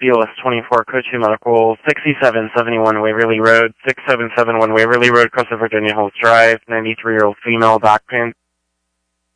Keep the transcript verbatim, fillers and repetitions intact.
B L S twenty-four, Code two Medical, sixty-seven seventy-one Waverly Road, six seven seven one Waverly Road, Crest of Virginia Hills Drive, ninety-three-year-old female, back pain.